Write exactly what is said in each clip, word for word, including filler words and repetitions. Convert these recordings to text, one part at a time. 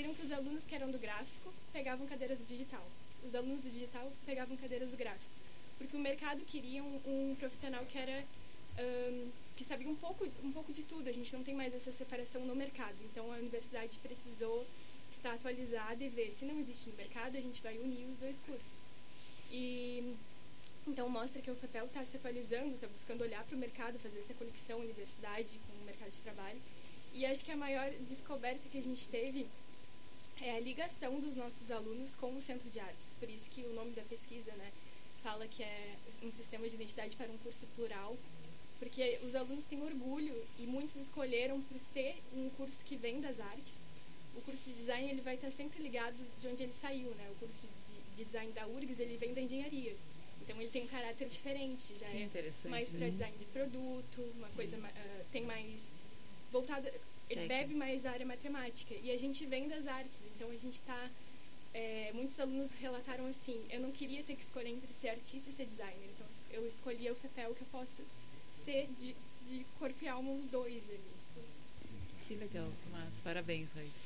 viram que os alunos que eram do gráfico pegavam cadeiras do digital. Os alunos do digital pegavam cadeiras do gráfico. Porque o mercado queria um, um profissional que era... Um, que sabia um pouco, um pouco de tudo. A gente não tem mais essa separação no mercado. Então, a universidade precisou estar atualizada e ver se não existe no mercado, a gente vai unir os dois cursos. E... Então, mostra que o FEPEL está se atualizando, está buscando olhar para o mercado, fazer essa conexão universidade com o mercado de trabalho. E acho que a maior descoberta que a gente teve é a ligação dos nossos alunos com o Centro de Artes. Por isso que o nome da pesquisa, né, fala que é um sistema de identidade para um curso plural, porque os alunos têm orgulho e muitos escolheram por ser um curso que vem das artes. O curso de design ele vai estar sempre ligado de onde ele saiu, né? O curso de, de design da U R G S ele vem da engenharia. Então, ele tem um caráter diferente, já é mais para design de produto, uma coisa uh, tem mais voltada, ele bebe mais da área matemática. E a gente vem das artes, então a gente está... É, muitos alunos relataram assim, eu não queria ter que escolher entre ser artista e ser designer, então eu escolhi o FEPEL que eu posso ser de, de corpo e alma os dois ali. Que legal, mas parabéns, Raíssa.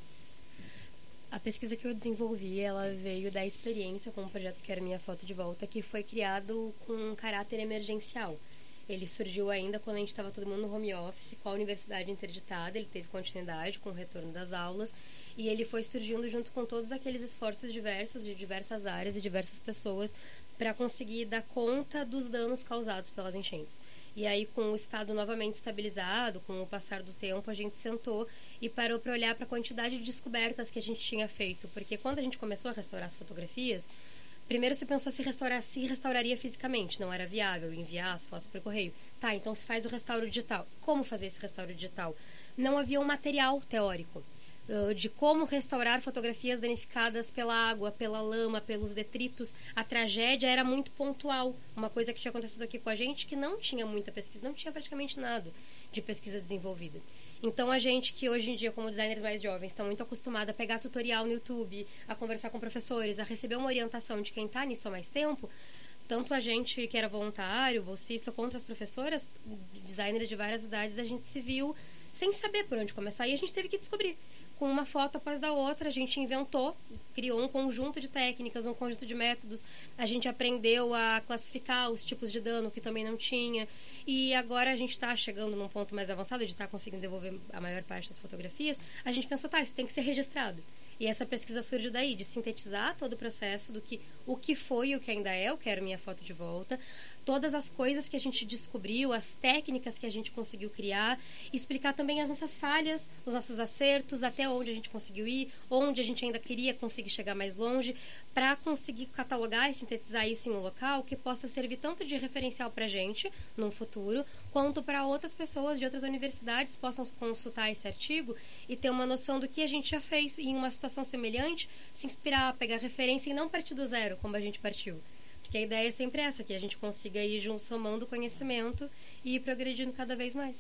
A pesquisa que eu desenvolvi, ela veio da experiência com um projeto que era Minha Foto de Volta, que foi criado com um caráter emergencial. Ele surgiu ainda quando a gente estava todo mundo no home office, com a universidade interditada, ele teve continuidade com o retorno das aulas, e ele foi surgindo junto com todos aqueles esforços diversos, de diversas áreas e diversas pessoas, para conseguir dar conta dos danos causados pelas enchentes. E aí, com o estado novamente estabilizado, com o passar do tempo, a gente sentou e parou para olhar para a quantidade de descobertas que a gente tinha feito. Porque quando a gente começou a restaurar as fotografias, primeiro se pensou se, restaurar, se restauraria fisicamente, não era viável enviar as fotos por correio. Tá, então se faz o restauro digital. Como fazer esse restauro digital? Não havia um material teórico de como restaurar fotografias danificadas pela água, pela lama, pelos detritos. A tragédia era muito pontual, uma coisa que tinha acontecido aqui com a gente, que não tinha muita pesquisa, não tinha praticamente nada de pesquisa desenvolvida. Então a gente que hoje em dia, como designers mais jovens, está muito acostumado a pegar tutorial no YouTube, a conversar com professores, a receber uma orientação de quem está nisso há mais tempo, tanto a gente que era voluntário, bolsista, quanto as professoras, designers de várias idades, a gente se viu sem saber por onde começar e a gente teve que descobrir. Com uma foto após da outra, a gente inventou, criou um conjunto de técnicas, um conjunto de métodos. A gente aprendeu a classificar os tipos de dano que também não tinha. E agora a gente está chegando num ponto mais avançado de estar tá conseguindo devolver a maior parte das fotografias. A gente pensou, tá, isso tem que ser registrado. E essa pesquisa surgiu daí, de sintetizar todo o processo do que o que foi e o que ainda é, eu quero minha foto de volta, todas as coisas que a gente descobriu, as técnicas que a gente conseguiu criar, explicar também as nossas falhas, os nossos acertos, até onde a gente conseguiu ir, onde a gente ainda queria conseguir chegar mais longe, para conseguir catalogar e sintetizar isso em um local que possa servir tanto de referencial para a gente, num futuro, quanto para outras pessoas de outras universidades possam consultar esse artigo e ter uma noção do que a gente já fez em uma situação semelhante, se inspirar, pegar referência e não partir do zero, como a gente partiu. Porque a ideia é sempre essa, que a gente consiga ir junto, somando conhecimento e ir progredindo cada vez mais.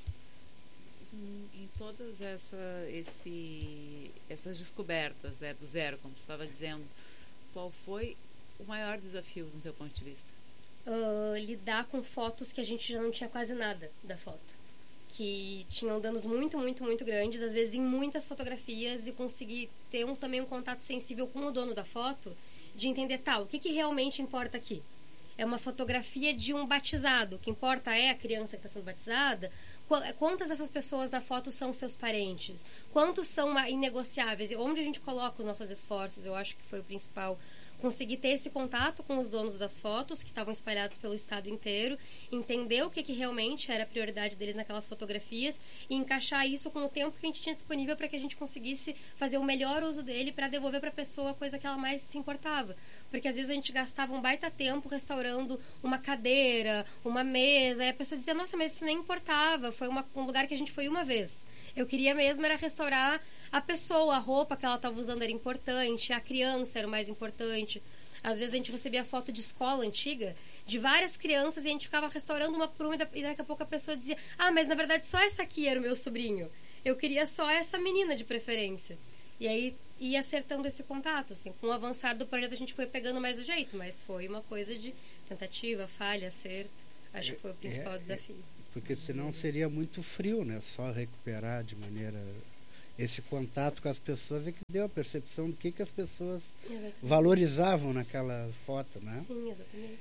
Em todas essa, esse, essas descobertas, né, do zero, como você estava dizendo, qual foi o maior desafio do teu ponto de vista? Uh, lidar com fotos que a gente já não tinha quase nada da foto. Que tinham danos muito, muito, muito grandes, às vezes em muitas fotografias, e conseguir ter um, também um contato sensível com o dono da foto, de entender, tá, o que, que realmente importa aqui? É uma fotografia de um batizado, o que importa é a criança que está sendo batizada? Quantas dessas pessoas na foto são seus parentes? Quantos são inegociáveis? E onde a gente coloca os nossos esforços? Eu acho que foi o principal. Conseguir ter esse contato com os donos das fotos, que estavam espalhados pelo estado inteiro, entender o que, que realmente era a prioridade deles naquelas fotografias e encaixar isso com o tempo que a gente tinha disponível para que a gente conseguisse fazer o melhor uso dele para devolver para a pessoa a coisa que ela mais se importava. Porque às vezes a gente gastava um baita tempo restaurando uma cadeira, uma mesa, e a pessoa dizia, nossa, mas isso nem importava, foi uma, um lugar que a gente foi uma vez. Eu queria mesmo era restaurar a pessoa, a roupa que ela estava usando era importante, a criança era o mais importante. Às vezes a gente recebia foto de escola antiga, de várias crianças, e a gente ficava restaurando uma por uma, e daqui a pouco a pessoa dizia, ah, mas na verdade só essa aqui era o meu sobrinho. Eu queria só essa menina de preferência. E aí ia acertando esse contato, assim. Com o avançar do projeto a gente foi pegando mais o jeito, mas foi uma coisa de tentativa, falha, acerto. Acho que foi o principal é, desafio. Porque senão seria muito frio, né? Só recuperar de maneira esse contato com as pessoas é que deu a percepção do que, que as pessoas Exatamente. valorizavam naquela foto, né? Sim, exatamente.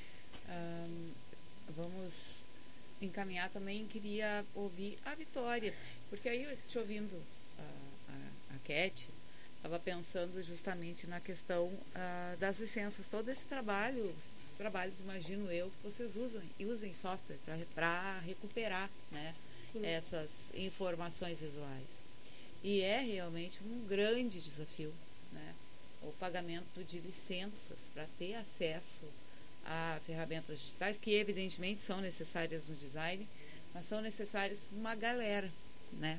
Um, vamos encaminhar também, queria ouvir a Vitória, porque aí eu te ouvindo a, a, a Cat, estava pensando justamente na questão uh, das licenças, todo esse trabalho, trabalhos, imagino eu, que vocês usam e usem software para recuperar, né, essas informações visuais. E é realmente um grande desafio, né, o pagamento de licenças para ter acesso a ferramentas digitais, que evidentemente são necessárias no design, mas são necessárias para uma galera, né?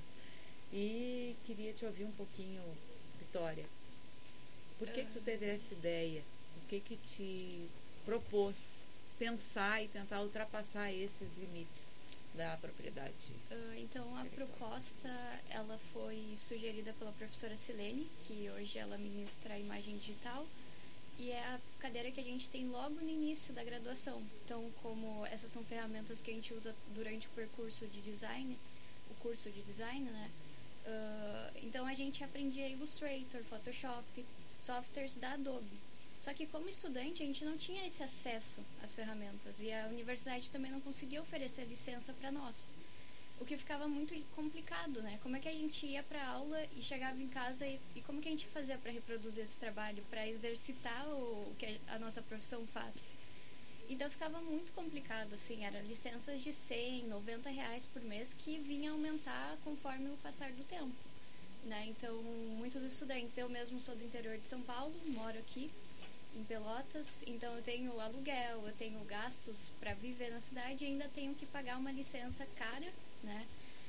E queria te ouvir um pouquinho, Vitória. Por que, que tu teve essa ideia? O que que te propôs pensar e tentar ultrapassar esses limites da propriedade? Uh, então, a proposta, ela foi sugerida pela professora Silene, que hoje ela ministra a imagem digital, e é a cadeira que a gente tem logo no início da graduação. Então, como essas são ferramentas que a gente usa durante o percurso de design, o curso de design, né? Uh, então, a gente aprendia Illustrator, Photoshop, softwares da Adobe. Só que, como estudante, a gente não tinha esse acesso às ferramentas. E a universidade também não conseguia oferecer licença para nós. O que ficava muito complicado, né? Como é que a gente ia para aula e chegava em casa e, e como que a gente fazia para reproduzir esse trabalho, para exercitar o, o que a, a nossa profissão faz? Então ficava muito complicado, assim, era licenças de cem, noventa reais por mês que vinha aumentar conforme o passar do tempo, né? Então, muitos estudantes, eu mesmo sou do interior de São Paulo, moro aqui em Pelotas, então eu tenho aluguel, eu tenho gastos para viver na cidade e ainda tenho que pagar uma licença cara, né?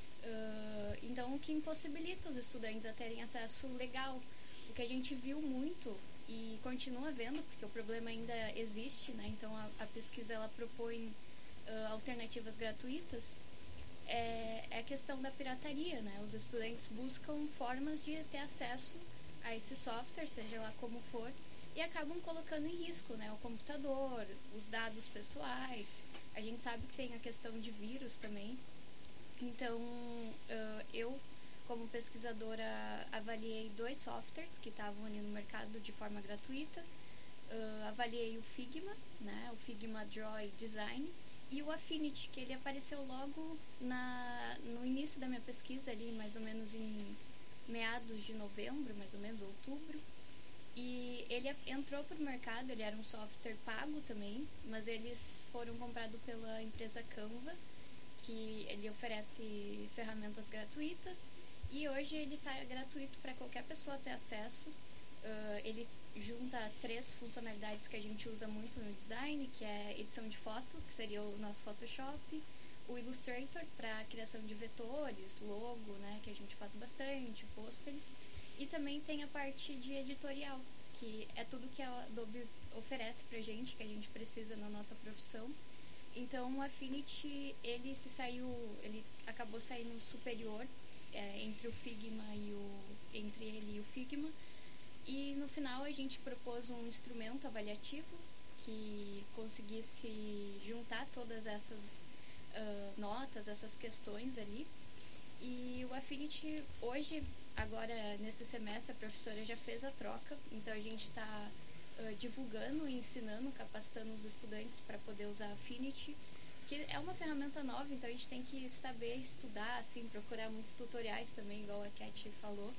Uh, então, o que impossibilita os estudantes a terem acesso legal. O que a gente viu muito e continua vendo, porque o problema ainda existe, né? Então, a, a pesquisa ela propõe uh, alternativas gratuitas, é, é a questão da pirataria, né? Os estudantes buscam formas de ter acesso a esse software, seja lá como for, e acabam colocando em risco, né? O computador, os dados pessoais. A gente sabe que tem a questão de vírus também. Então, uh, eu, como pesquisadora, avaliei dois softwares que estavam ali no mercado de forma gratuita. Uh, avaliei o Figma, né, o Figma Draw e Design, e o Affinity, que ele apareceu logo na, no início da minha pesquisa, ali mais ou menos em meados de novembro, mais ou menos outubro. E ele entrou para o mercado, ele era um software pago também, mas eles foram comprados pela empresa Canva, que ele oferece ferramentas gratuitas, e hoje ele está gratuito para qualquer pessoa ter acesso. Uh, ele junta três funcionalidades que a gente usa muito no design, que é edição de foto, que seria o nosso Photoshop, o Illustrator para criação de vetores, logo, né, que a gente faz bastante, pôsteres, e também tem a parte de editorial, que é tudo que a Adobe oferece para a gente, que a gente precisa na nossa profissão. Então, o Affinity, ele se saiu, ele acabou saindo superior é, entre o Figma e o, entre ele e o Figma. E no final a gente propôs um instrumento avaliativo que conseguisse juntar todas essas uh, notas, essas questões ali. E o Affinity, hoje, agora nesse semestre, a professora já fez a troca, então a gente está uh, divulgando e ensinando, capacitando os estudantes para poder usar Affinity, que é uma ferramenta nova, então a gente tem que saber estudar, assim, procurar muitos tutoriais também, igual a Cat falou,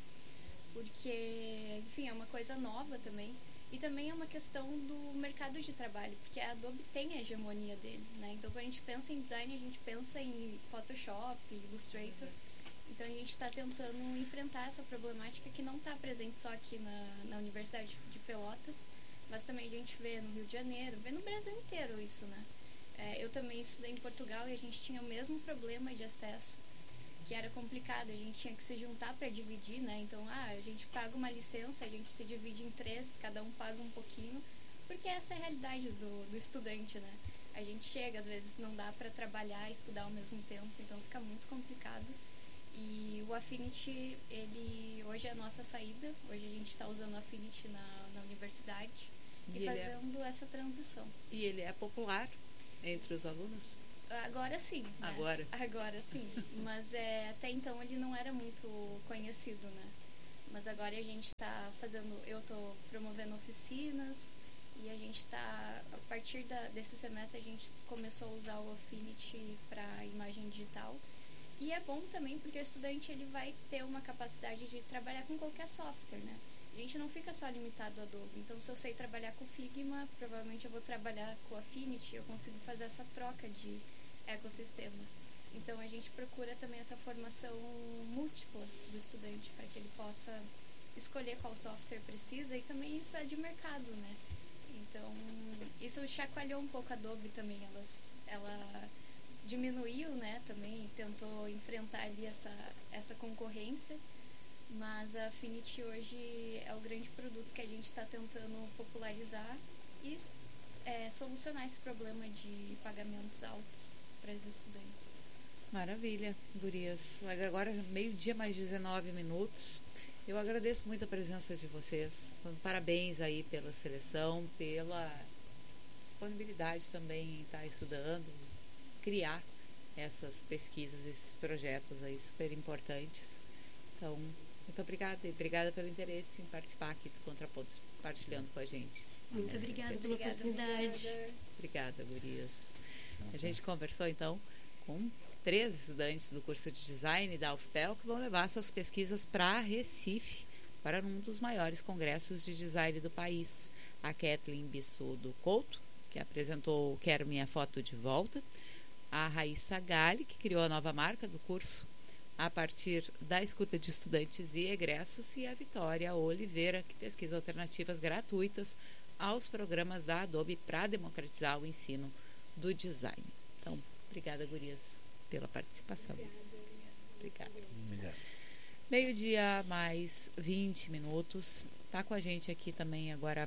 porque, enfim, é uma coisa nova também. E também é uma questão do mercado de trabalho, porque a Adobe tem a hegemonia dele, né? Então, quando a gente pensa em design, a gente pensa em Photoshop, Illustrator. Então, a gente está tentando enfrentar essa problemática que não está presente só aqui na, na Universidade de Pelotas, mas também a gente vê no Rio de Janeiro, vê no Brasil inteiro isso, né? É, eu também estudei em Portugal e a gente tinha o mesmo problema de acesso, que era complicado, a gente tinha que se juntar para dividir, né? Então, ah, a gente paga uma licença, a gente se divide em três, cada um paga um pouquinho, porque essa é a realidade do, do estudante, né? A gente chega, às vezes não dá para trabalhar e estudar ao mesmo tempo, então fica muito complicado. E o Affinity, ele hoje é a nossa saída, hoje a gente está usando o Affinity na, na universidade e, e fazendo é... essa transição. E ele é popular entre os alunos? Agora sim. Né? Agora. Agora sim. Mas é, até então ele não era muito conhecido, né? Mas agora a gente está fazendo, eu estou promovendo oficinas e a gente está, a partir da, desse semestre a gente começou a usar o Affinity para imagem digital. E é bom também porque o estudante ele vai ter uma capacidade de trabalhar com qualquer software, né? A gente não fica só limitado ao Adobe. Então, se eu sei trabalhar com Figma, provavelmente eu vou trabalhar com Affinity, eu consigo fazer essa troca de ecossistema. Então, a gente procura também essa formação múltipla do estudante, para que ele possa escolher qual software precisa, e também isso é de mercado, né? Então, isso chacoalhou um pouco a Adobe também. Ela, ela diminuiu, né, também, tentou enfrentar ali essa, essa concorrência. Mas a Affinity hoje é o grande produto que a gente está tentando popularizar e é, solucionar esse problema de pagamentos altos para os estudantes. Maravilha, gurias. Agora, meio-dia, mais dezenove minutos. Eu agradeço muito a presença de vocês. Parabéns aí pela seleção, pela disponibilidade também em estar estudando, criar essas pesquisas, esses projetos aí super importantes. Então, muito obrigada e obrigada pelo interesse em participar aqui do Contraponto, compartilhando com a gente. Muito obrigada pela Obrigada, oportunidade. obrigada. Obrigada, gurias. A gente conversou então com três estudantes do curso de Design da U F P E L que vão levar suas pesquisas para Recife, para um dos maiores congressos de design do país. A Kathleen Bissudo Couto, que apresentou Quero Minha Foto de Volta. A Raíssa Galli, que criou a nova marca do curso a partir da escuta de estudantes e egressos, e a Vitória Oliveira, que pesquisa alternativas gratuitas aos programas da Adobe para democratizar o ensino do design. Então, obrigada, gurias, pela participação. Obrigada. Obrigado. Meio-dia mais vinte minutos. Está com a gente aqui também agora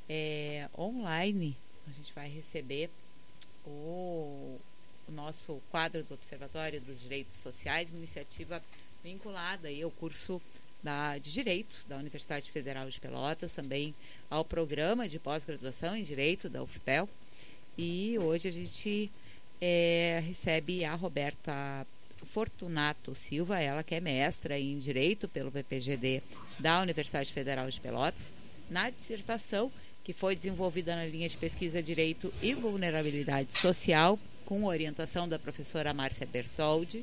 é, online. A gente vai receber o... o nosso quadro do Observatório dos Direitos Sociais, uma iniciativa vinculada aí ao curso da, de Direito da Universidade Federal de Pelotas, também ao programa de pós-graduação em Direito da U F P E L. E hoje a gente é, recebe a Roberta Fortunato Silva, ela que é mestra em Direito pelo P P G D da Universidade Federal de Pelotas, na dissertação que foi desenvolvida na linha de pesquisa Direito e Vulnerabilidade Social, com orientação da professora Márcia Bertoldi.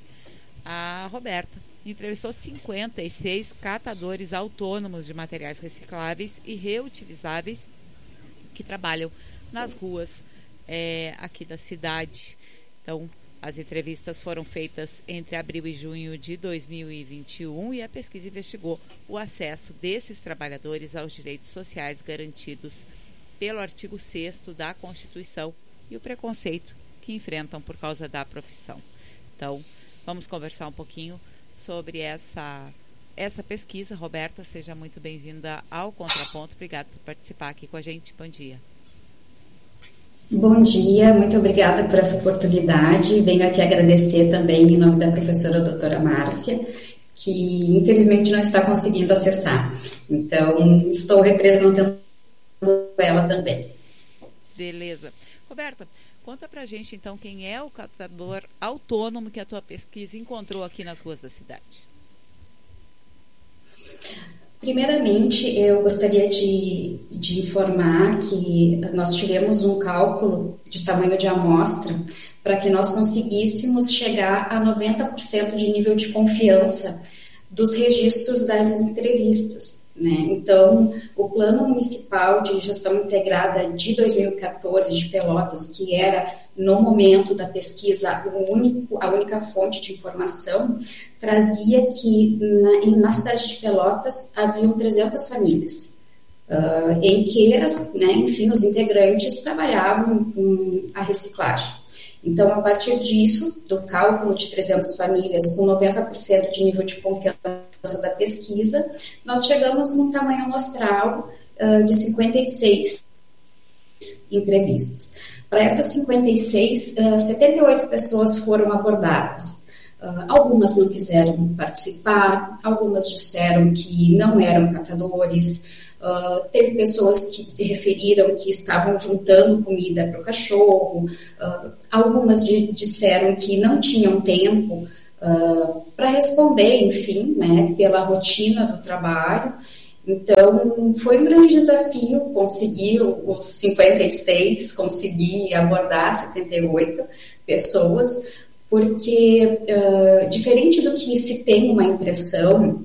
A Roberta entrevistou cinquenta e seis catadores autônomos de materiais recicláveis e reutilizáveis que trabalham nas ruas é, aqui da cidade. Então, as entrevistas foram feitas entre abril e junho de dois mil e vinte e um e a pesquisa investigou o acesso desses trabalhadores aos direitos sociais garantidos pelo artigo sexto da Constituição e o preconceito que enfrentam por causa da profissão. Então, vamos conversar um pouquinho sobre essa, essa pesquisa. Roberta, seja muito bem-vinda ao Contraponto. Obrigada por participar aqui com a gente. Bom dia. Bom dia, muito obrigada por essa oportunidade. Venho aqui agradecer também em nome da professora doutora Márcia, que infelizmente não está conseguindo acessar. Então, estou representando ela também. Beleza. Roberta, conta pra gente, então, quem é o catador autônomo que a tua pesquisa encontrou aqui nas ruas da cidade? Primeiramente, eu gostaria de, de informar que nós tivemos um cálculo de tamanho de amostra para que nós conseguíssemos chegar a noventa por cento de nível de confiança dos registros das entrevistas, né? Então, o Plano Municipal de Gestão Integrada de dois mil e quatorze de Pelotas, que era, no momento da pesquisa, o único, a única fonte de informação, trazia que na, na cidade de Pelotas haviam trezentas famílias, uh, em que, as, né, enfim, os integrantes trabalhavam com a reciclagem. Então, a partir disso, do cálculo de trezentas famílias com noventa por cento de nível de confiança da pesquisa, nós chegamos num tamanho amostral uh, de cinquenta e seis entrevistas. Para essas cinquenta e seis, uh, setenta e oito pessoas foram abordadas. Uh, algumas não quiseram participar, algumas disseram que não eram catadores, uh, teve pessoas que se referiram que estavam juntando comida para o cachorro, uh, algumas de, disseram que não tinham tempo uh, para responder, enfim, né, pela rotina do trabalho. Então, foi um grande desafio conseguir os cinquenta e seis, conseguir abordar setenta e oito pessoas, porque, uh, diferente do que se tem uma impressão,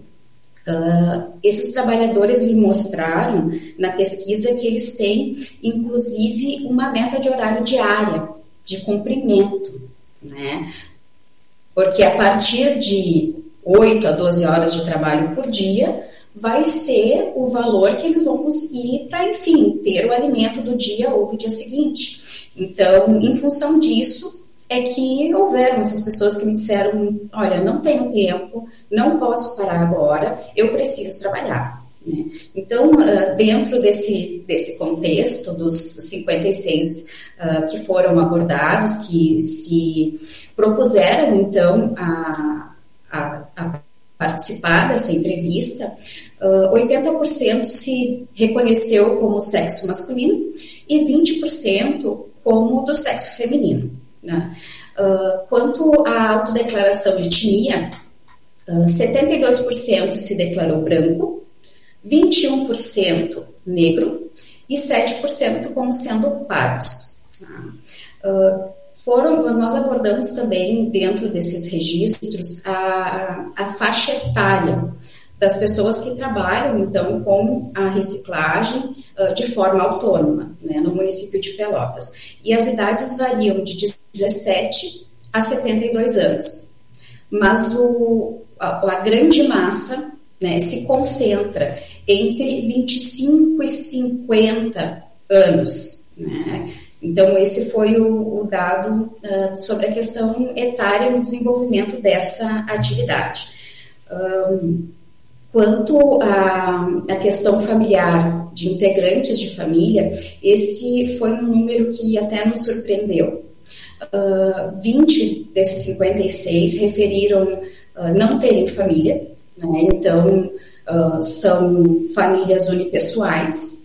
uh, esses trabalhadores me mostraram na pesquisa que eles têm, inclusive, uma meta de horário diária, de cumprimento, né? Porque a partir de oito a doze horas de trabalho por dia, vai ser o valor que eles vão conseguir para, enfim, ter o alimento do dia ou do dia seguinte. Então, em função disso, é que houveram essas pessoas que me disseram, olha, não tenho tempo, não posso parar agora, eu preciso trabalhar. Né? Então, dentro desse, desse contexto dos cinquenta e seis uh, que foram abordados, que se propuseram, então, a, a, a participar dessa entrevista, uh, oitenta por cento se reconheceu como sexo masculino e vinte por cento como do sexo feminino. Né? Uh, quanto à autodeclaração de etnia, uh, setenta e dois por cento se declarou branco, vinte e um por cento negro e sete por cento como sendo pardos. Uh, foram, nós abordamos também, dentro desses registros, a, a faixa etária das pessoas que trabalham, então, com a reciclagem uh, de forma autônoma, né, no município de Pelotas. E as idades variam de dezessete a setenta e dois anos. Mas o, a, a grande massa, né, se concentra entre vinte e cinco e cinquenta anos, né? Então, esse foi o, o dado uh, sobre a questão etária no desenvolvimento dessa atividade. Um, quanto à, à questão familiar, de integrantes de família, esse foi um número que até nos surpreendeu. Uh, vinte desses cinquenta e seis referiram uh, não terem família, né? Então, uh, são famílias unipessoais.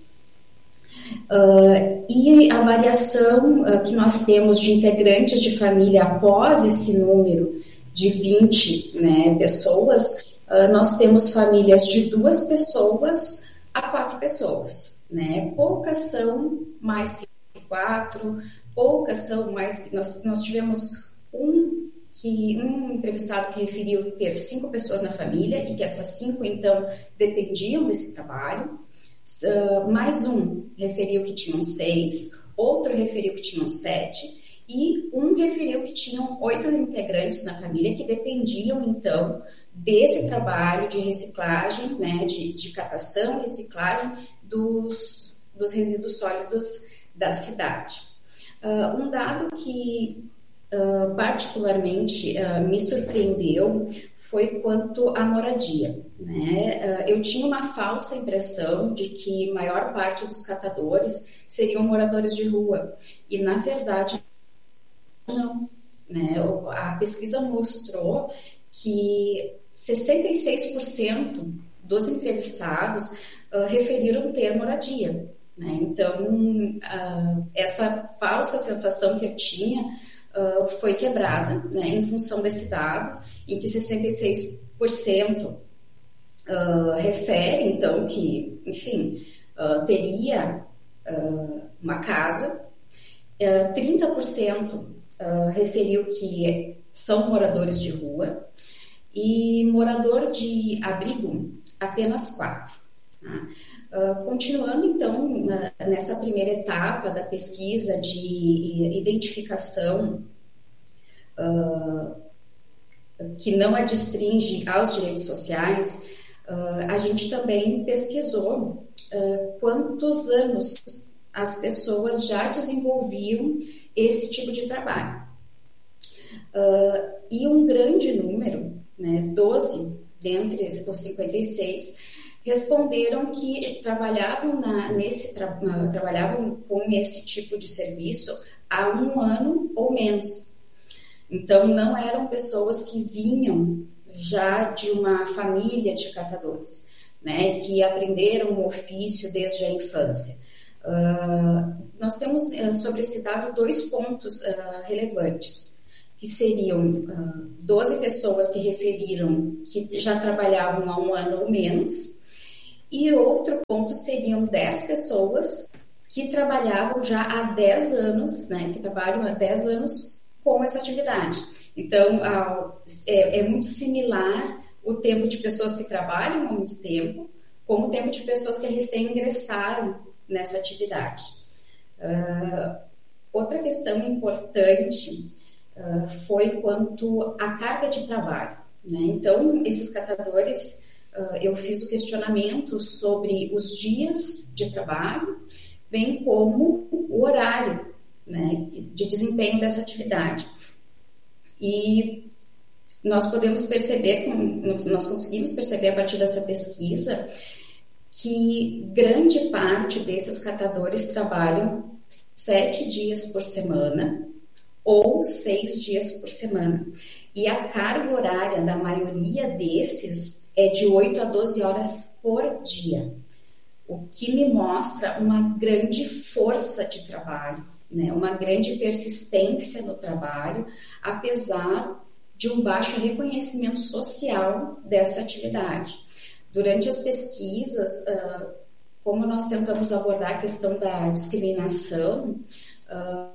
Uh, e a variação uh, que nós temos de integrantes de família após esse número de vinte, né, pessoas, uh, nós temos famílias de duas pessoas a quatro pessoas, né? Poucas são mais que quatro, poucas são mais que... Nós, nós tivemos um, que, um entrevistado que referiu ter cinco pessoas na família e que essas cinco, então, dependiam desse trabalho. Uh, mais um referiu que tinham seis, outro referiu que tinham sete e um referiu que tinham oito integrantes na família que dependiam, então, desse trabalho de reciclagem, né, de, de catação e reciclagem dos, dos resíduos sólidos da cidade. Uh, um dado que uh, particularmente uh, me surpreendeu foi quanto à moradia. Né? Uh, eu tinha uma falsa impressão de que a maior parte dos catadores seriam moradores de rua, e na verdade não. Né? A pesquisa mostrou que sessenta e seis por cento dos entrevistados uh, referiram ter moradia. Né? Então, uh, essa falsa sensação que eu tinha uh, foi quebrada, né, em função desse dado, em que sessenta e seis por cento uh, refere, então, que, enfim, uh, teria uh, uma casa, uh, trinta por cento uh, referiu que são moradores de rua, e morador de abrigo, apenas quatro. Tá? Uh, continuando, então, uh, nessa primeira etapa da pesquisa de identificação, uh, que não adstringe aos direitos sociais, uh, a gente também pesquisou uh, quantos anos as pessoas já desenvolviam esse tipo de trabalho. Uh, e um grande número, né, doze dentre os cinquenta e seis, responderam que trabalhavam, na, nesse, tra, trabalhavam com esse tipo de serviço há um ano ou menos. Então, não eram pessoas que vinham já de uma família de catadores, né, que aprenderam o ofício desde a infância. Uh, nós temos uh, sobre esse dado dois pontos uh, relevantes, que seriam uh, doze pessoas que referiram que já trabalhavam há um ano ou menos, e outro ponto seriam dez pessoas que trabalhavam já há dez anos, né, que trabalham há dez anos com essa atividade. Então, uh, é, é muito similar o tempo de pessoas que trabalham há muito tempo, como o tempo de pessoas que recém ingressaram nessa atividade. Uh, outra questão importante uh, foi quanto à carga de trabalho, né? Então, esses catadores, uh, eu fiz o questionamento sobre os dias de trabalho, bem como o horário, né, de desempenho dessa atividade. E nós podemos perceber, nós conseguimos perceber a partir dessa pesquisa, que grande parte desses catadores trabalham sete dias por semana ou seis dias por semana. E a carga horária da maioria desses é de oito a doze horas por dia, o que me mostra uma grande força de trabalho, né? Uma grande persistência no trabalho, apesar de um baixo reconhecimento social dessa atividade. Durante as pesquisas, uh, como nós tentamos abordar a questão da discriminação, uh,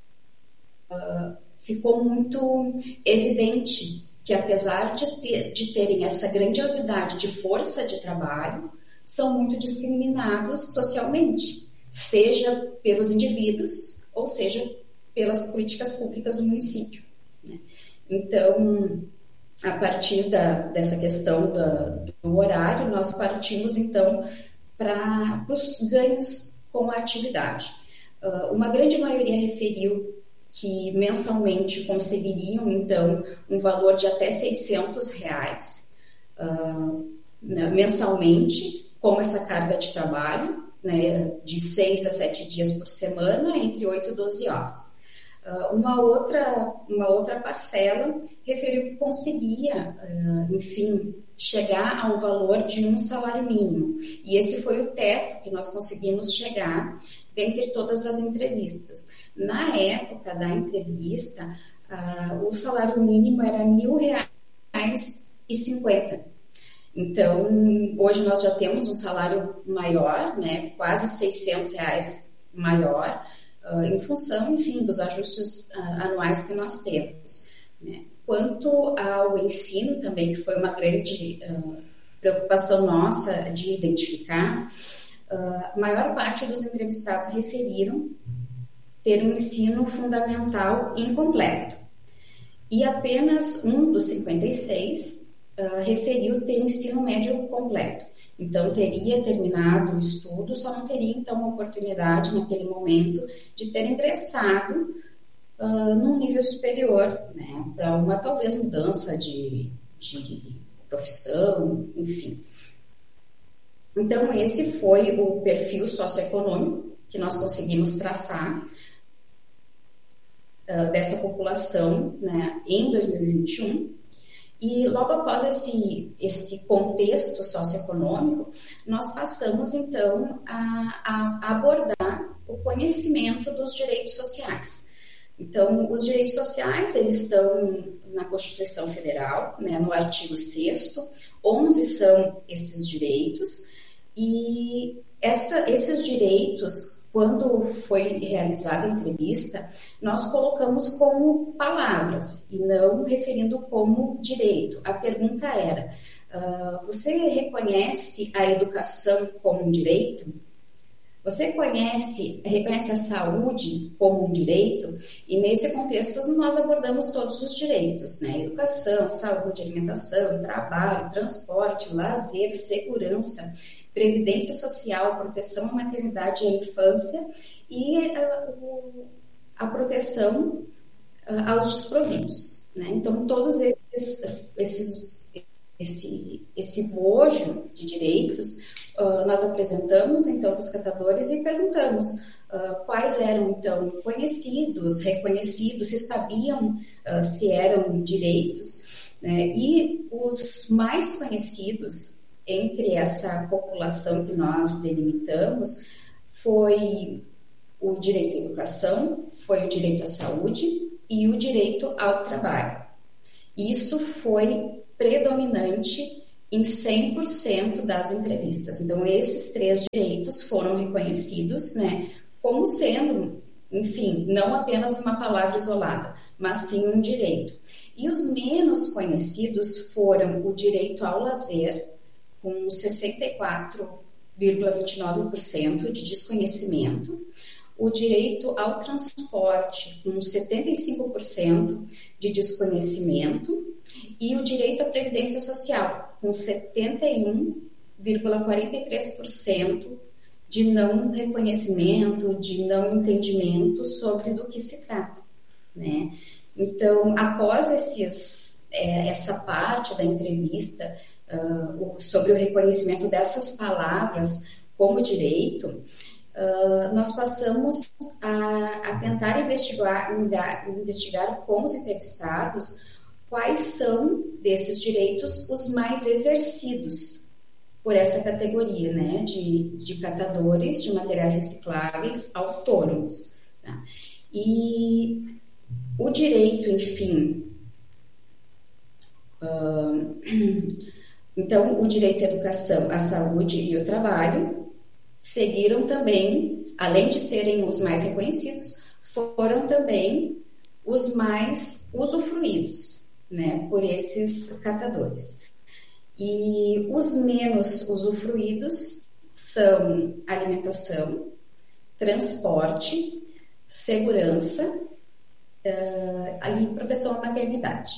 uh, ficou muito evidente que, apesar de, ter, de terem essa grandiosidade de força de trabalho, são muito discriminados socialmente, seja pelos indivíduos ou seja pelas políticas públicas do município, né? Então, a partir da, dessa questão da, do horário, nós partimos, então, para os ganhos com a atividade. Uh, uma grande maioria referiu que mensalmente conseguiriam, então, um valor de até seiscentos reais uh, né, mensalmente, com essa carga de trabalho, né, de seis a sete dias por semana, entre oito e doze horas. Uma outra, uma outra parcela referiu que conseguia, enfim, chegar ao valor de um salário mínimo. E esse foi o teto que nós conseguimos chegar dentre todas as entrevistas. Na época da entrevista, o salário mínimo era mil reais e cinquenta. Então, hoje nós já temos um salário maior, né, quase seiscentos reais maior, Uh, em função, enfim, dos ajustes uh, anuais que nós temos, né? Quanto ao ensino também, que foi uma grande uh, preocupação nossa de identificar, uh, a maior parte dos entrevistados referiram ter um ensino fundamental incompleto. E apenas um dos cinquenta e seis uh, referiu ter ensino médio completo. Então, teria terminado o estudo, só não teria, então, a oportunidade, naquele momento, de ter ingressado uh, num nível superior, né, para uma, talvez, mudança de, de profissão, enfim. Então, esse foi o perfil socioeconômico que nós conseguimos traçar uh, dessa população, né, em dois mil e vinte e um. E logo após esse, esse contexto socioeconômico, nós passamos, então, a, a abordar o conhecimento dos direitos sociais. Então, os direitos sociais, eles estão na Constituição Federal, né, no artigo sexto, onze são esses direitos, e essa, esses direitos, quando foi realizada a entrevista, nós colocamos como palavras e não referindo como direito. A pergunta era, uh, você reconhece a educação como um direito? Você conhece, reconhece a saúde como um direito? E nesse contexto nós abordamos todos os direitos, né? Educação, saúde, alimentação, trabalho, transporte, lazer, segurança, previdência social, proteção à maternidade e à infância e uh, a proteção uh, aos desprovidos, né? Então, todos esses, esses esse, esse bojo de direitos uh, nós apresentamos então para os catadores e perguntamos uh, quais eram então conhecidos, reconhecidos, se sabiam uh, se eram direitos, né? E os mais conhecidos entre essa população que nós delimitamos foi o direito à educação, foi o direito à saúde e o direito ao trabalho. Isso foi predominante em cem por cento das entrevistas. Então, esses três direitos foram reconhecidos, né, como sendo, enfim, não apenas uma palavra isolada, mas sim um direito. E os menos conhecidos foram o direito ao lazer, com sessenta e quatro vírgula vinte e nove por cento de desconhecimento, o direito ao transporte, com setenta e cinco por cento de desconhecimento, e o direito à previdência social, com setenta e um vírgula quarenta e três por cento de não reconhecimento, de não entendimento sobre do que se trata, né? Então, após esses, é, essa parte da entrevista uh, sobre o reconhecimento dessas palavras como direito, uh, nós passamos a, a tentar investigar, investigar com os entrevistados quais são desses direitos os mais exercidos por essa categoria, né, de, de catadores de materiais recicláveis autônomos, tá? E o direito, enfim, uh, então, o direito à educação, à saúde e ao trabalho seguiram também, além de serem os mais reconhecidos, foram também os mais usufruídos, né, por esses catadores. E os menos usufruídos são alimentação, transporte, segurança uh, e proteção à maternidade.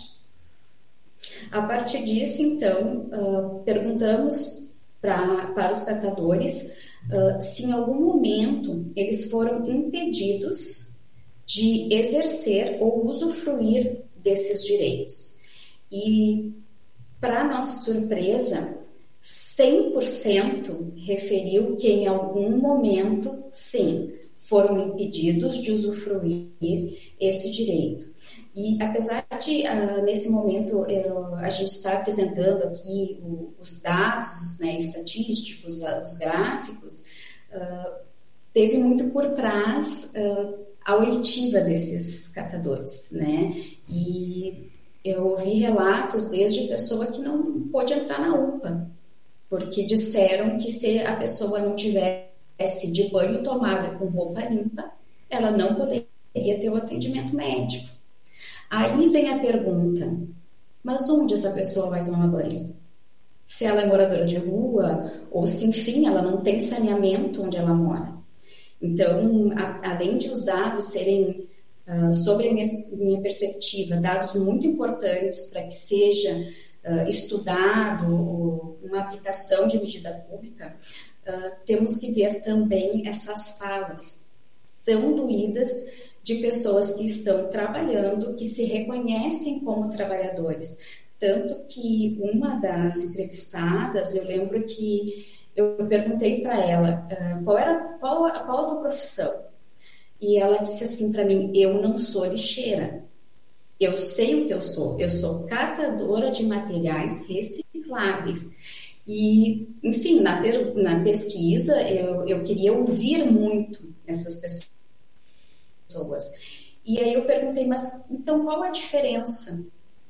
A partir disso, então, uh, perguntamos pra, para os catadores uh, se em algum momento eles foram impedidos de exercer ou usufruir desses direitos. E, para nossa surpresa, cem por cento referiu que em algum momento, sim, foram impedidos de usufruir esse direito. E apesar de, uh, nesse momento, eu, a gente está apresentando aqui o, os dados, né, estatísticos, uh, os gráficos, uh, teve muito por trás uh, a oitiva desses catadores, né? E eu ouvi relatos desde pessoa que não pôde entrar na U P A, porque disseram que se a pessoa não tivesse de banho tomado com roupa limpa, ela não poderia ter o atendimento médico. Aí vem a pergunta, mas onde essa pessoa vai tomar banho? Se ela é moradora de rua, ou se, enfim, ela não tem saneamento onde ela mora. Então, a, além de os dados serem, uh, sobre a minha, minha perspectiva, dados muito importantes para que seja uh, estudado uma aplicação de medida pública, uh, temos que ver também essas falas tão doídas de pessoas que estão trabalhando, que se reconhecem como trabalhadores. Tanto que uma das entrevistadas, eu lembro que eu perguntei para ela uh, qual era qual, qual a tua profissão. E ela disse assim para mim, eu não sou lixeira. Eu sei o que eu sou. Eu sou catadora de materiais recicláveis. E, enfim, na, na pesquisa, eu, eu queria ouvir muito essas pessoas. pessoas. E aí eu perguntei, mas então qual a diferença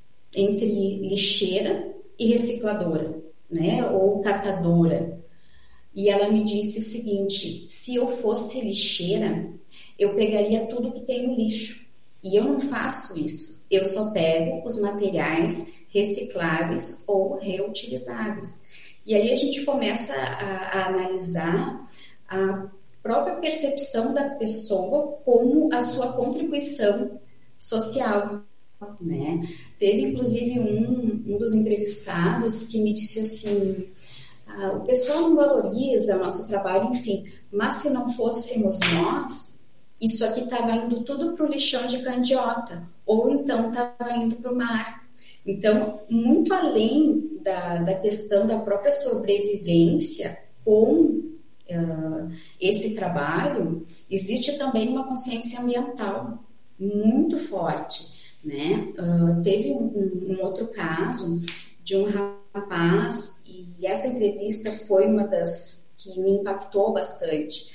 entre lixeira e recicladora, né? Ou catadora? E ela me disse o seguinte, se eu fosse lixeira, eu pegaria tudo que tem no lixo. E eu não faço isso. Eu só pego os materiais recicláveis ou reutilizáveis. E aí a gente começa a, a analisar a própria percepção da pessoa como a sua contribuição social, né? Teve, inclusive, um, um dos entrevistados que me disse assim, ah, o pessoal não valoriza o nosso trabalho, enfim, mas se não fôssemos nós, isso aqui estava indo tudo para o lixão de Candiota, ou então estava indo para o mar. Então, muito além da, da questão da própria sobrevivência com uh, esse trabalho, existe também uma consciência ambiental muito forte, né? Uh, teve um, um outro caso de um rapaz, e essa entrevista foi uma das que me impactou bastante.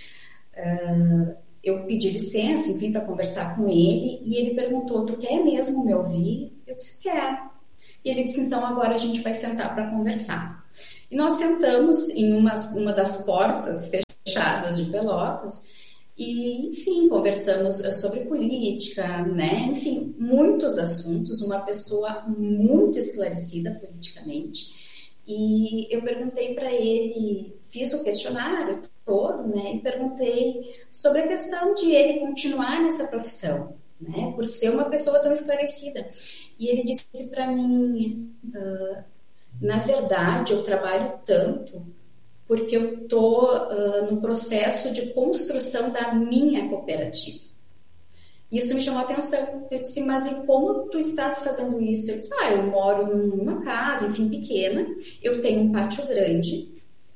Uh, eu pedi licença, enfim, para conversar com ele, e ele perguntou: tu quer mesmo me ouvir? Eu disse: quero. E ele disse: então agora a gente vai sentar para conversar. E nós sentamos em uma, uma das portas fechadas de Pelotas, e, enfim, conversamos sobre política, né? Enfim, muitos assuntos, uma pessoa muito esclarecida politicamente. E eu perguntei para ele, fiz o questionário todo, né? E perguntei sobre a questão de ele continuar nessa profissão, né? Por ser uma pessoa tão esclarecida. E ele disse para mim, uh, na verdade, eu trabalho tanto porque eu estou uh, no processo de construção da minha cooperativa. Isso me chamou a atenção. Eu disse: mas e como tu estás fazendo isso? Eu disse: ah, eu moro numa casa, enfim, pequena, eu tenho um pátio grande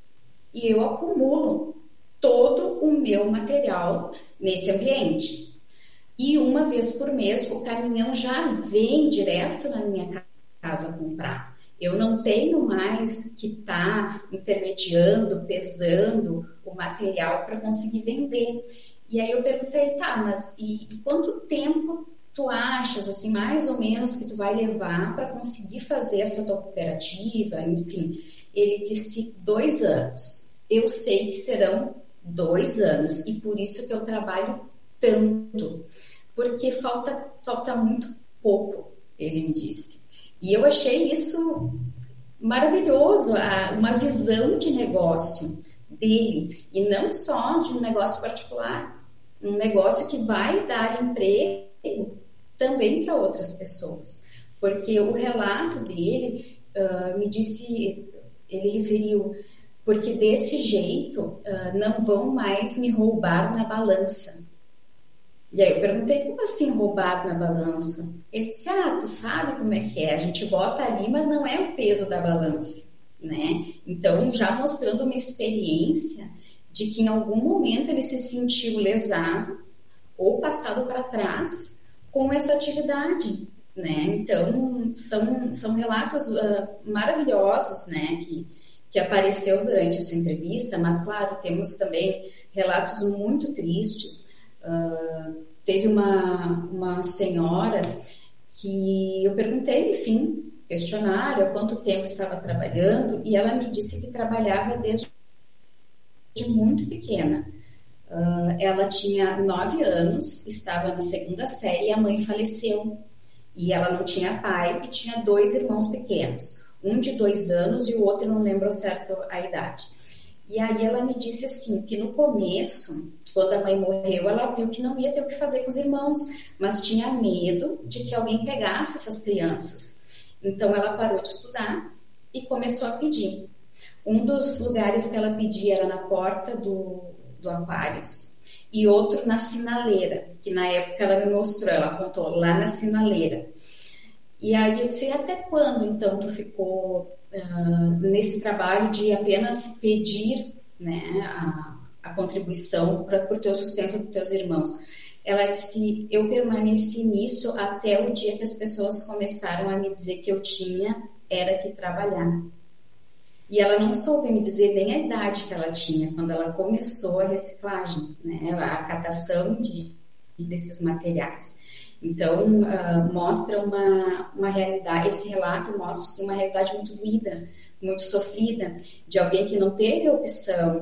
e eu acumulo todo o meu material nesse ambiente. E uma vez por mês o caminhão já vem direto na minha casa comprar. Eu não tenho mais que estar tá intermediando, pesando o material para conseguir vender. E aí eu perguntei: tá, mas e, e quanto tempo tu achas, assim, mais ou menos, que tu vai levar para conseguir fazer essa tua cooperativa? Enfim, ele disse: dois anos. Eu sei que serão dois anos e por isso que eu trabalho tanto, porque falta, falta muito pouco, ele me disse. E eu achei isso maravilhoso, uma visão de negócio dele, e não só de um negócio particular, um negócio que vai dar emprego também para outras pessoas. Porque o relato dele uh, me disse, ele referiu, porque desse jeito uh, não vão mais me roubar na balança. E aí eu perguntei: como assim roubar na balança? Ele disse: ah, tu sabe como é que é, a gente bota ali, mas não é o peso da balança, né? Então, já mostrando uma experiência de que em algum momento ele se sentiu lesado ou passado para trás com essa atividade, né? Então, são, são relatos uh, maravilhosos, né, que, que apareceu durante essa entrevista, mas, claro, temos também relatos muito tristes. Uh, teve uma, uma senhora que eu perguntei, enfim, questionário, há quanto tempo estava trabalhando, e ela me disse que trabalhava desde muito pequena. Uh, ela tinha nove anos, estava na segunda série e a mãe faleceu. E ela não tinha pai e tinha dois irmãos pequenos, um de dois anos e o outro não lembro certo a idade. E aí ela me disse assim, que no começo, quando a mãe morreu, ela viu que não ia ter o que fazer com os irmãos, mas tinha medo de que alguém pegasse essas crianças. Então ela parou de estudar e começou a pedir. Um dos lugares que ela pedia era na porta do, do Aquários e outro na sinaleira, que na época ela me mostrou, ela apontou lá na sinaleira. E aí eu disse, até quando então tu ficou uh, nesse trabalho de apenas pedir, né, a, a contribuição para o teu sustento dos teus irmãos? Ela disse, eu permaneci nisso até o dia que as pessoas começaram a me dizer que eu tinha era que trabalhar. E ela não soube me dizer nem a idade que ela tinha quando ela começou a reciclagem, né, a catação de, desses materiais. Então, uh, mostra uma, uma realidade, esse relato mostra assim, uma realidade muito doída, muito sofrida, de alguém que não teve a opção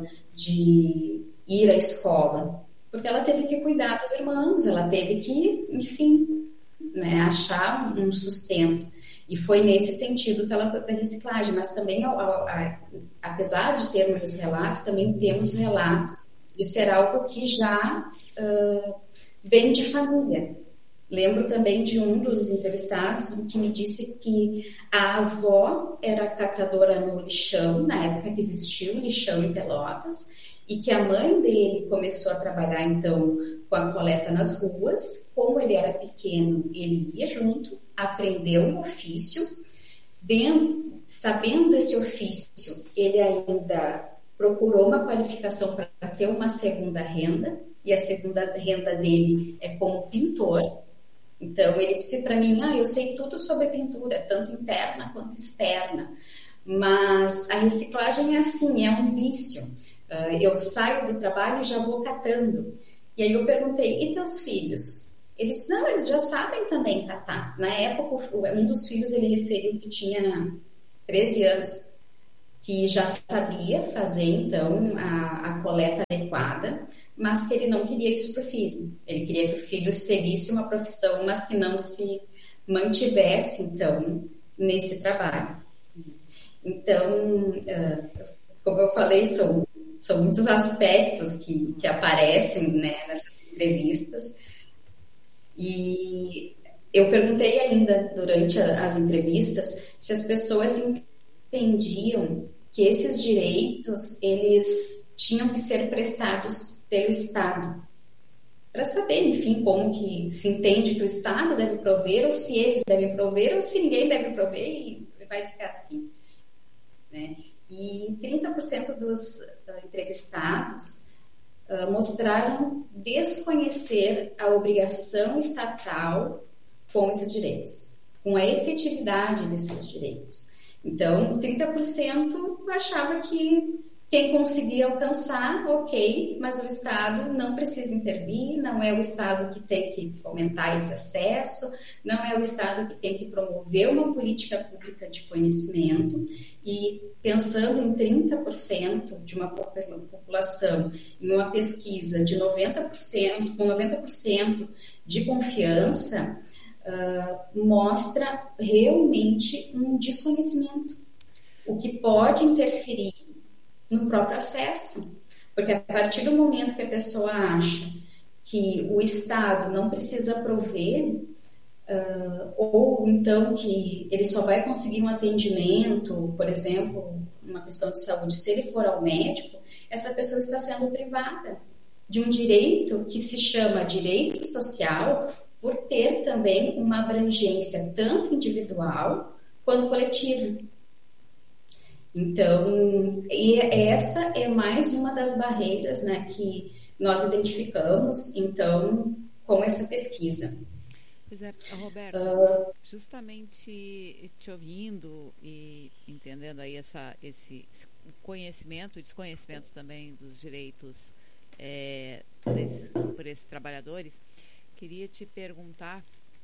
de ir à escola, porque ela teve que cuidar dos irmãos, ela teve que, enfim, né, achar um sustento. E foi nesse sentido que ela foi para a reciclagem, mas também, a, a, a, apesar de termos esse relato, também temos relatos de ser algo que já uh, vem de família. Lembro também de um dos entrevistados que me disse que a avó era catadora no lixão, na época que existia o lixão em Pelotas, e que a mãe dele começou a trabalhar, então, com a coleta nas ruas. Como ele era pequeno, ele ia junto, aprendeu um ofício. Dentro, sabendo desse ofício, ele ainda procurou uma qualificação para ter uma segunda renda, e a segunda renda dele é como pintor. Então, ele disse para mim, ah, eu sei tudo sobre pintura, tanto interna quanto externa, mas a reciclagem é assim, é um vício. Uh, eu saio do trabalho e já vou catando. E aí eu perguntei, e teus filhos? Eles, não, eles já sabem também catar. Na época, um dos filhos, ele referiu que tinha treze anos, que já sabia fazer, então, a, a coleta adequada, mas que ele não queria isso para o filho. Ele queria que o filho seguisse uma profissão, mas que não se mantivesse, então, nesse trabalho. Então, como eu falei, são, são muitos aspectos que, que aparecem, né, nessas entrevistas. E eu perguntei ainda, durante as entrevistas, se as pessoas entendiam que esses direitos, eles tinham que ser prestados pelo Estado, para saber, enfim, como que se entende que o Estado deve prover, ou se eles devem prover, ou se ninguém deve prover, e vai ficar assim, né? E trinta por cento dos uh, entrevistados uh, mostraram desconhecer a obrigação estatal com esses direitos, com a efetividade desses direitos. Então, trinta por cento achava que quem conseguia alcançar, ok, mas o Estado não precisa intervir, não é o Estado que tem que fomentar esse acesso, não é o Estado que tem que promover uma política pública de conhecimento. E pensando em trinta por cento de uma população, em uma pesquisa de noventa por cento, com noventa por cento de confiança, uh, mostra realmente um desconhecimento, o que pode interferir no próprio acesso, porque a partir do momento que a pessoa acha que o Estado não precisa prover, uh, ou então que ele só vai conseguir um atendimento, por exemplo, uma questão de saúde, se ele for ao médico, essa pessoa está sendo privada de um direito que se chama direito social, por ter também uma abrangência tanto individual quanto coletiva. Então, e essa é mais uma das barreiras, né, que nós identificamos, então, com essa pesquisa. Pois é, Roberta, uh, justamente te ouvindo e entendendo aí essa, esse conhecimento e desconhecimento também dos direitos é, desses, por esses trabalhadores, queria te perguntar,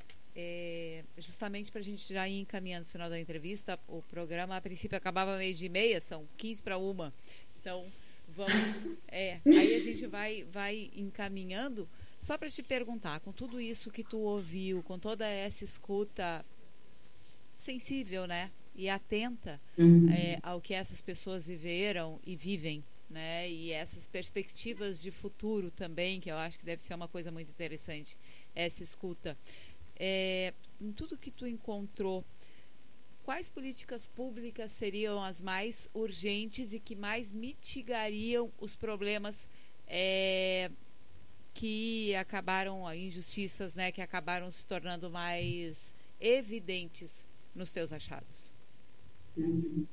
É, justamente para a gente já ir encaminhando no final da entrevista. O programa a princípio acabava meio de meia, são quinze para uma, então vamos, é, aí a gente vai, vai encaminhando, só para te perguntar, com tudo isso que tu ouviu, com toda essa escuta sensível, né, e atenta uhum. é, ao que essas pessoas viveram e vivem, né, e essas perspectivas de futuro também, que eu acho que deve ser uma coisa muito interessante, essa escuta. É, em tudo que tu encontrou, quais políticas públicas seriam as mais urgentes e que mais mitigariam os problemas é, que acabaram, injustiças, né, que acabaram se tornando mais evidentes nos teus achados? Uhum.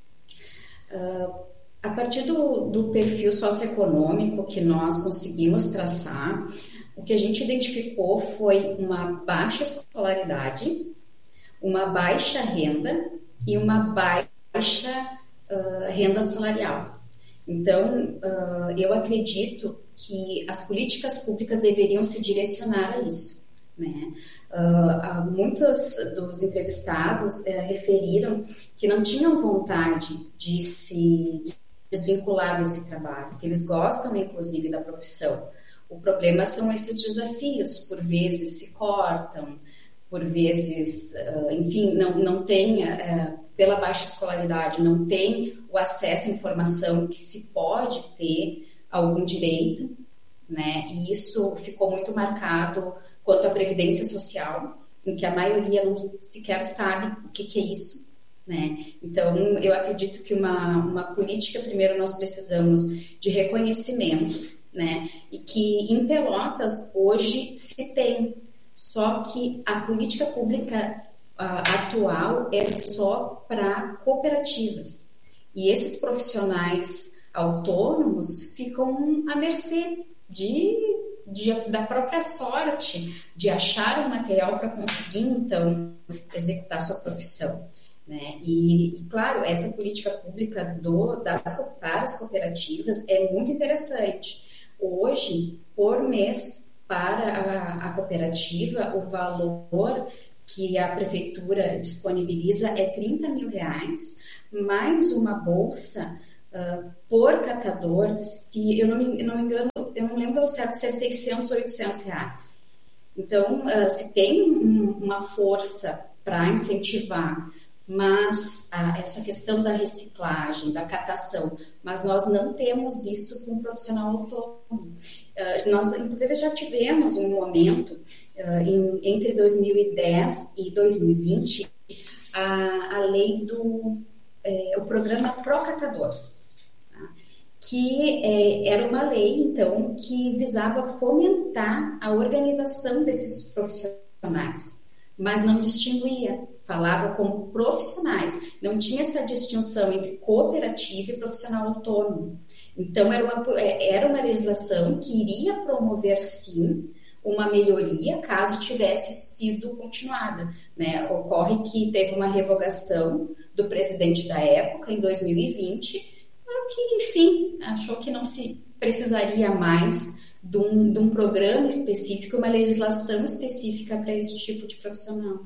Uh, a partir do, do perfil socioeconômico que nós conseguimos traçar, o que a gente identificou foi uma baixa escolaridade, uma baixa renda e uma baixa uh, renda salarial. Então, uh, eu acredito que as políticas públicas deveriam se direcionar a isso, né? Uh, muitos dos entrevistados uh, referiram que não tinham vontade de se desvincular desse trabalho, que eles gostam, inclusive, da profissão. O problema são esses desafios, por vezes se cortam, por vezes, enfim, não, não tem, pela baixa escolaridade, não tem o acesso à informação que se pode ter algum direito, né? E isso ficou muito marcado quanto à Previdência Social, em que a maioria não sequer sabe o que, que é isso, né? Então, eu acredito que uma, uma política, primeiro nós precisamos de reconhecimento, né? E que em Pelotas hoje se tem, só que a política pública uh, atual é só para cooperativas, e esses profissionais autônomos ficam à mercê de, de, da própria sorte de achar o material para conseguir, então, executar sua profissão. Né? E, e, claro, essa política pública do, das, para as cooperativas é muito interessante. Hoje, por mês, para a, a cooperativa, o valor que a prefeitura disponibiliza é trinta mil reais, mais uma bolsa uh, por catador, se eu não me, não me engano, eu não lembro ao certo se é seiscentos ou oitocentos reais. Então, uh, se tem um, uma força para incentivar, mas uh, essa questão da reciclagem, da catação, mas nós não temos isso com o profissional autônomo. Uh, nós, inclusive, já tivemos um momento, uh, em, entre dois mil e dez e dois mil e vinte, a, a lei do é, o programa Procatador, tá? que é, era uma lei, então, que visava fomentar a organização desses profissionais, mas não distinguia, falava como profissionais, não tinha essa distinção entre cooperativa e profissional autônomo. Então, era uma, era uma legislação que iria promover, sim, uma melhoria caso tivesse sido continuada. Né? Ocorre que teve uma revogação do presidente da época, em dois mil e vinte, que, enfim, achou que não se precisaria mais de um, de um programa específico, uma legislação específica para esse tipo de profissional.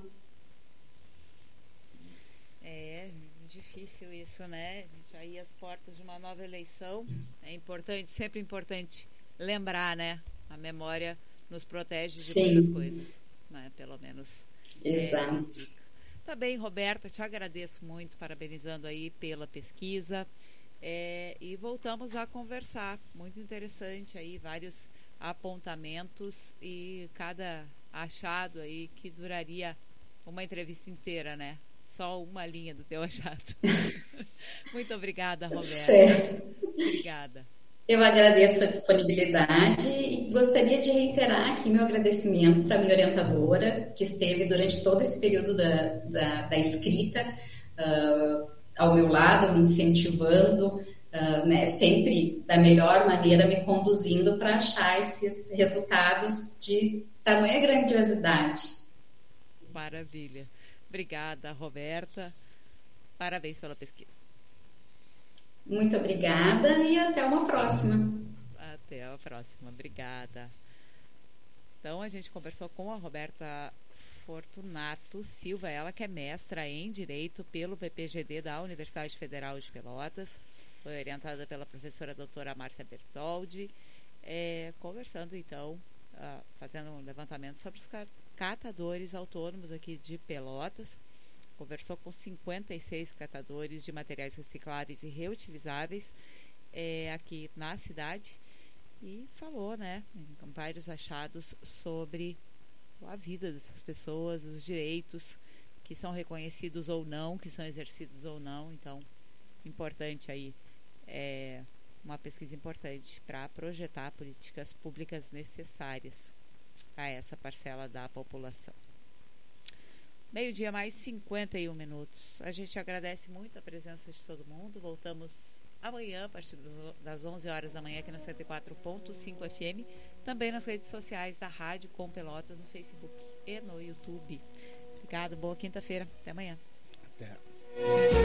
É difícil isso, né? Aí as portas de uma nova eleição, é importante, sempre importante lembrar, né? A memória nos protege de Sim. muitas coisas, né? Pelo menos. Exato. É, tá bem, Roberta, te agradeço muito, parabenizando aí pela pesquisa, é, e voltamos a conversar, muito interessante aí, vários apontamentos e cada achado aí que duraria uma entrevista inteira, né? Só uma linha do teu achado. Muito obrigada, Roberta. Certo. Obrigada. Eu agradeço a disponibilidade e gostaria de reiterar aqui meu agradecimento para a minha orientadora, que esteve durante todo esse período da, da, da escrita uh, ao meu lado, me incentivando, uh, né, sempre da melhor maneira me conduzindo para achar esses resultados de tamanha grandiosidade. Maravilha. Obrigada, Roberta. Parabéns pela pesquisa. Muito obrigada e até uma próxima. Até a próxima. Obrigada. Então, a gente conversou com a Roberta Fortunato Silva, ela que é mestra em Direito pelo P P G D da Universidade Federal de Pelotas. Foi orientada pela professora doutora Márcia Bertoldi, é, conversando, então, uh, fazendo um levantamento sobre os catadores autônomos aqui de Pelotas. Conversou com cinquenta e seis catadores de materiais recicláveis e reutilizáveis é, aqui na cidade e falou, né, em vários achados sobre a vida dessas pessoas, os direitos que são reconhecidos ou não, que são exercidos ou não. Então, importante aí, é, uma pesquisa importante para projetar políticas públicas necessárias a essa parcela da população. Meio-dia mais cinquenta e um minutos. A gente agradece muito a presença de todo mundo. Voltamos amanhã, a partir das onze horas da manhã, aqui na cento e quatro ponto cinco F M. Também nas redes sociais da Rádio Com Pelotas, no Facebook e no YouTube. Obrigado, boa quinta-feira. Até amanhã. Até.